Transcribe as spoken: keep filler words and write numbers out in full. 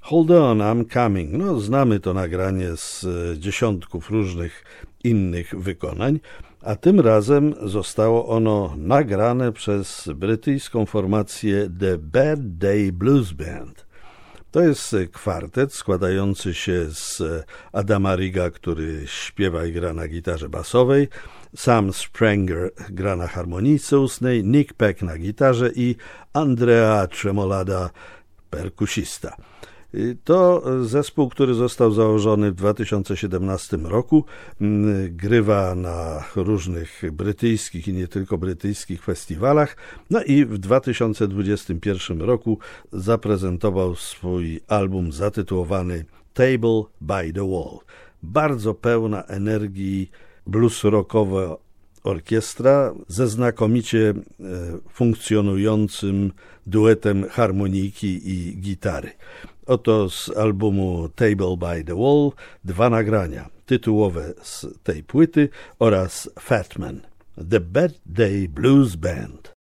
Hold On, I'm Coming. No, znamy to nagranie z dziesiątków różnych innych wykonań, a tym razem zostało ono nagrane przez brytyjską formację The Bad Day Blues Band. To jest kwartet składający się z Adama Rigga, który śpiewa i gra na gitarze basowej, Sam Sprenger gra na harmonijce ustnej, Nick Peck na gitarze i Andrea Tremolada, perkusista. To zespół, który został założony w dwa tysiące siedemnastym roku, grywa na różnych brytyjskich i nie tylko brytyjskich festiwalach, no i w dwa tysiące dwudziestym pierwszym roku zaprezentował swój album zatytułowany Table by the Wall. Bardzo pełna energii blues rockowa orkiestra ze znakomicie funkcjonującym duetem harmonijki i gitary. Oto z albumu Table by the Wall dwa nagrania tytułowe z tej płyty oraz Fat Man, The Bad Day Blues Band.